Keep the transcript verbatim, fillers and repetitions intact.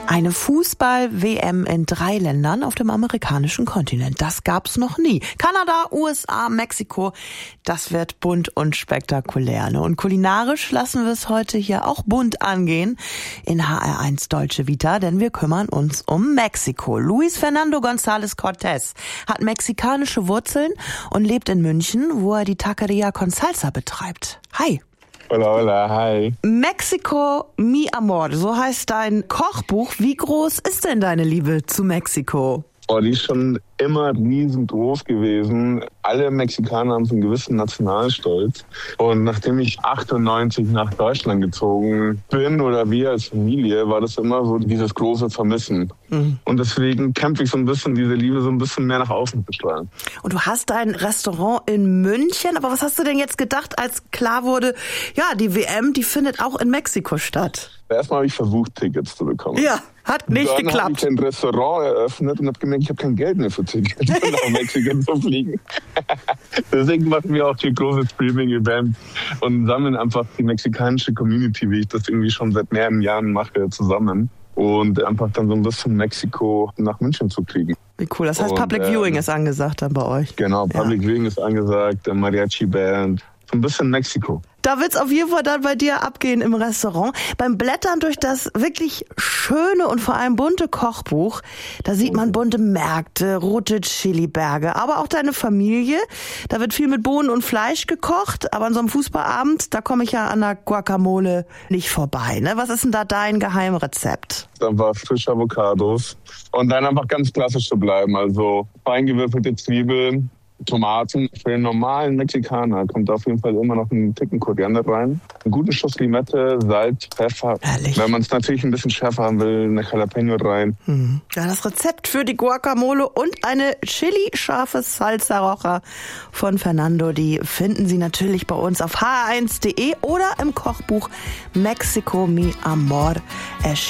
Eine Fußball-W M in drei Ländern auf dem amerikanischen Kontinent. Das gab's noch nie. Kanada, U S A, Mexiko. Das wird bunt und spektakulär. Und kulinarisch lassen wir es heute hier auch bunt angehen in H R eins Deutsche Vita, denn wir kümmern uns um Mexiko. Luis Fernando González Cortés hat mexikanische Wurzeln und lebt in München, wo er die Taqueria con Salsa betreibt. Hi. Hola, hola, hi. Mexico, mi amor, so heißt dein Kochbuch. Wie groß ist denn deine Liebe zu Mexiko? Oh, die ist schon immer riesengroß gewesen. Alle Mexikaner haben so einen gewissen Nationalstolz. Und nachdem ich achtundneunzig nach Deutschland gezogen bin oder wir als Familie, war das immer so dieses große Vermissen. Mhm. Und deswegen kämpfe ich so ein bisschen, diese Liebe so ein bisschen mehr nach außen zu strahlen. Und du hast ein Restaurant in München. Aber was hast du denn jetzt gedacht, als klar wurde, ja, die W M, die findet auch in Mexiko statt? Erstmal habe ich versucht, Tickets zu bekommen. Ja, hat nicht dann geklappt. Dann habe ich ein Restaurant eröffnet und habe gemerkt, ich habe kein Geld mehr für Tickets, nach Mexiko zu fliegen. Deswegen machen wir auch hier große Streaming-Events und sammeln einfach die mexikanische Community, wie ich das irgendwie schon seit mehreren Jahren mache, zusammen. Und einfach dann so ein bisschen Mexiko nach München zu kriegen. Wie cool. Das heißt, und, Public äh, Viewing ist angesagt dann bei euch. Genau, Public ja. Viewing ist angesagt, der Mariachi-Band. So ein bisschen Mexiko. Da wird's auf jeden Fall dann bei dir abgehen im Restaurant. Beim Blättern durch das wirklich schöne und vor allem bunte Kochbuch, da sieht man bunte Märkte, rote Chiliberge, aber auch deine Familie. Da wird viel mit Bohnen und Fleisch gekocht, aber an so einem Fußballabend, da komme ich ja an der Guacamole nicht vorbei. Ne? Was ist denn da dein Geheimrezept? Einfach frische Avocados und dann einfach ganz klassisch zu bleiben. Also fein gewürfelte Zwiebeln, Tomaten. Für den normalen Mexikaner kommt auf jeden Fall immer noch ein Ticken Koriander rein. Einen guten Schuss Limette, Salz, Pfeffer. Herrlich. Wenn man es natürlich ein bisschen schärfer haben will, eine Jalapeno rein. Hm. Ja, das Rezept für die Guacamole und eine chili-scharfe Salsa Roja von Fernando, die finden Sie natürlich bei uns auf h r eins punkt d e oder im Kochbuch Mexico Mi Amor erschienen.